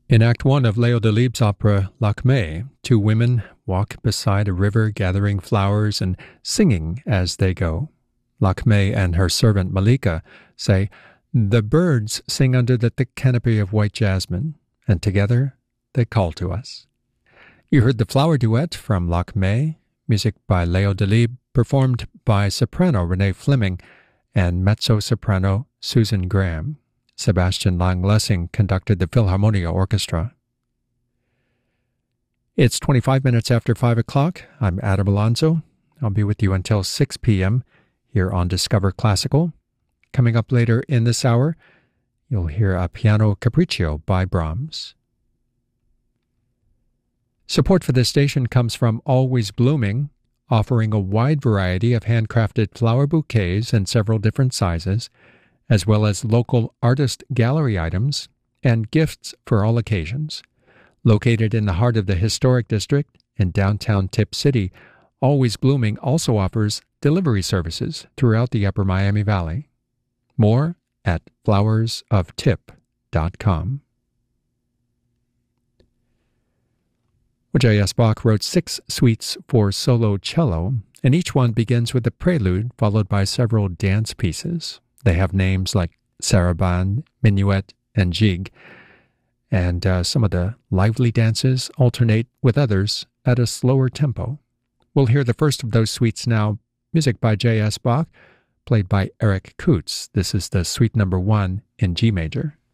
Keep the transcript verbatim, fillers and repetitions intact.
In Act One of Leo Delibes' opera Lakmé, two women walk beside a river gathering flowers and singing as they go. Lakmé and her servant Malika say, "The birds sing under the thick canopy of white jasmine, and together they call to us." You heard the flower duet from Lakmé, music by Leo Delibes, performed by soprano Renee Fleming and mezzo-soprano Susan Graham. Sebastian Lang-Lessing conducted the Philharmonia Orchestra. It's twenty-five minutes after five o'clock. I'm Adam Alonso. I'll be with you until six p.m. here on Discover Classical. Coming up later in this hour, you'll hear a piano capriccio by Brahms. Support for this station comes from Always Blooming, offering a wide variety of handcrafted flower bouquets in several different sizes, as well as local artist gallery items and gifts for all occasions. Located in the heart of the historic district in downtown Tip City, Always Blooming also offers delivery services throughout the Upper Miami Valley. More at flowers of tip dot com. J S Bach wrote six suites for solo cello, and each one begins with a prelude followed by several dance pieces. They have names like sarabande, minuet, and jig, and uh, some of the lively dances alternate with others at a slower tempo. We'll hear the first of those suites now, music by J S Bach, played by Eric Kutz. This is the suite number one in G major.